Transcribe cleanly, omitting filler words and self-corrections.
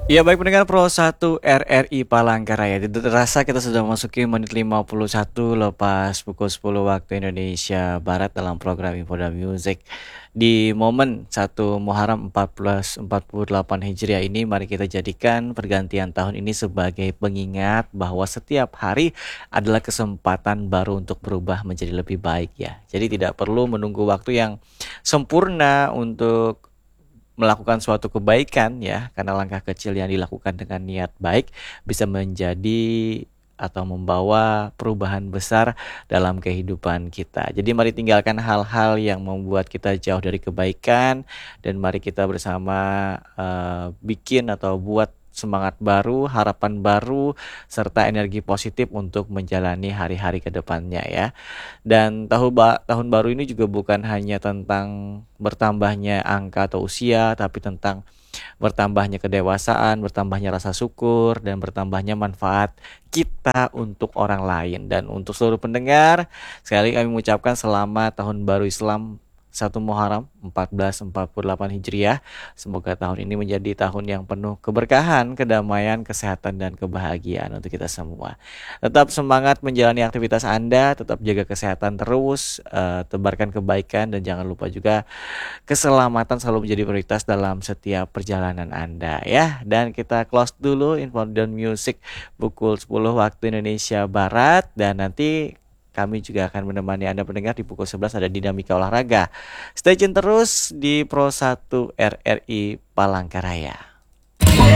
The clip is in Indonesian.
Ya baik pendengar Pro 1 RRI Palangkaraya. Tidak terasa kita sudah memasuki menit 51 lepas pukul 10 waktu Indonesia Barat dalam program Info dan Music. Di momen 1 Muharram 1448 Hijriah ini mari kita jadikan pergantian tahun ini sebagai pengingat bahwa setiap hari adalah kesempatan baru untuk berubah menjadi lebih baik ya. Jadi tidak perlu menunggu waktu yang sempurna untuk melakukan suatu kebaikan ya, karena langkah kecil yang dilakukan dengan niat baik bisa menjadi atau membawa perubahan besar dalam kehidupan kita. Jadi mari tinggalkan hal-hal yang membuat kita jauh dari kebaikan dan mari kita bersama bikin atau buat semangat baru, harapan baru, serta energi positif untuk menjalani hari-hari ke depannya ya. Dan tahun baru ini juga bukan hanya tentang bertambahnya angka atau usia, tapi tentang bertambahnya kedewasaan, bertambahnya rasa syukur, dan bertambahnya manfaat kita untuk orang lain. Dan untuk seluruh pendengar, sekali kami mengucapkan selamat Tahun Baru Islam 1 Muharram 1448 Hijriah. Semoga tahun ini menjadi tahun yang penuh keberkahan, kedamaian, kesehatan, dan kebahagiaan untuk kita semua. Tetap semangat menjalani aktivitas Anda, tetap jaga kesehatan terus, tebarkan kebaikan, dan jangan lupa juga keselamatan selalu menjadi prioritas dalam setiap perjalanan Anda ya. Dan kita close dulu Info dan Music pukul 10 waktu Indonesia Barat, dan nanti kami juga akan menemani Anda pendengar di pukul 11 ada dinamika olahraga. Stay tune terus di Pro 1 RRI Palangkaraya.